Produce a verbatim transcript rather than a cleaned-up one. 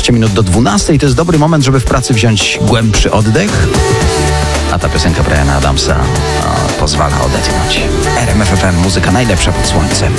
czternaście minut do dwunastej. To jest dobry moment, żeby w pracy wziąć głębszy oddech. A ta piosenka Briana Adamsa o, pozwala odetchnąć. R M F F M, muzyka najlepsza pod słońcem.